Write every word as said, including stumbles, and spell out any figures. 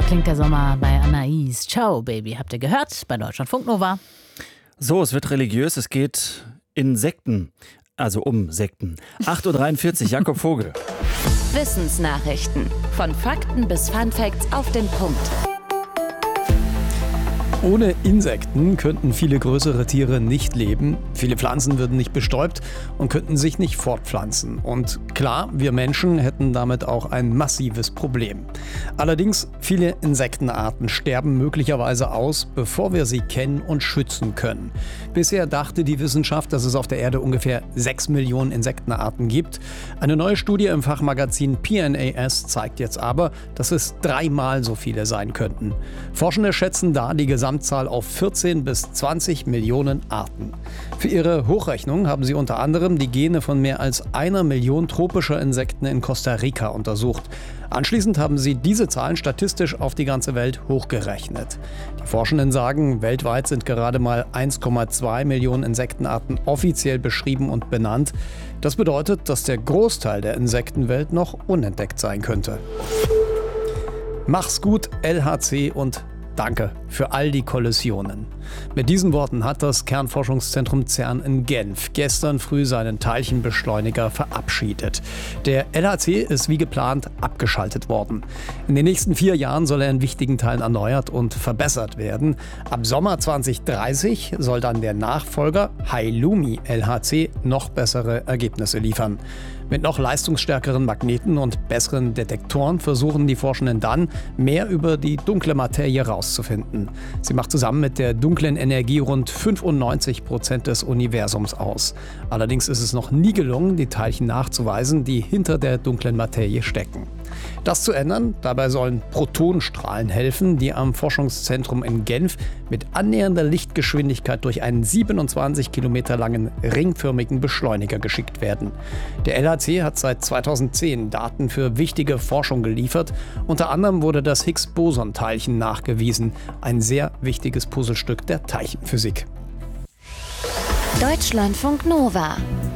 klingt der Sommer bei Anais. Ciao, Baby. Habt ihr gehört? Bei Deutschlandfunk Nova. So, es wird religiös. Es geht in Sekten. Also um Sekten. acht Uhr dreiundvierzig, Jakob Vogel. Wissensnachrichten. Von Fakten bis Funfacts auf den Punkt. Ohne Insekten könnten viele größere Tiere nicht leben, viele Pflanzen würden nicht bestäubt und könnten sich nicht fortpflanzen. Und klar, wir Menschen hätten damit auch ein massives Problem. Allerdings, viele Insektenarten sterben möglicherweise aus, bevor wir sie kennen und schützen können. Bisher dachte die Wissenschaft, dass es auf der Erde ungefähr sechs Millionen Insektenarten gibt. Eine neue Studie im Fachmagazin P N A S zeigt jetzt aber, dass es dreimal so viele sein könnten. Forschende schätzen da die gesamte Gesamtzahl auf vierzehn bis zwanzig Millionen Arten. Für ihre Hochrechnung haben sie unter anderem die Gene von mehr als einer Million tropischer Insekten in Costa Rica untersucht. Anschließend haben sie diese Zahlen statistisch auf die ganze Welt hochgerechnet. Die Forschenden sagen, weltweit sind gerade mal eins Komma zwei Millionen Insektenarten offiziell beschrieben und benannt. Das bedeutet, dass der Großteil der Insektenwelt noch unentdeckt sein könnte. Mach's gut, L H C und Danke für all die Kollisionen. Mit diesen Worten hat das Kernforschungszentrum CERN in Genf gestern früh seinen Teilchenbeschleuniger verabschiedet. Der L H C ist wie geplant abgeschaltet worden. In den nächsten vier Jahren soll er in wichtigen Teilen erneuert und verbessert werden. Ab Sommer zwanzig dreißig soll dann der Nachfolger HiLumi L H C noch bessere Ergebnisse liefern. Mit noch leistungsstärkeren Magneten und besseren Detektoren versuchen die Forschenden dann, mehr über die dunkle Materie herauszufinden. Sie macht zusammen mit der dunklen Energie rund fünfundneunzig Prozent des Universums aus. Allerdings ist es noch nie gelungen, die Teilchen nachzuweisen, die hinter der dunklen Materie stecken. Das zu ändern, dabei sollen Protonenstrahlen helfen, die am Forschungszentrum in Genf mit annähernder Lichtgeschwindigkeit durch einen siebenundzwanzig Kilometer langen ringförmigen Beschleuniger geschickt werden. Der L H C hat seit zweitausendzehn Daten für wichtige Forschung geliefert. Unter anderem wurde das Higgs-Boson-Teilchen nachgewiesen, ein sehr wichtiges Puzzlestück der Teilchenphysik. Deutschlandfunk Nova.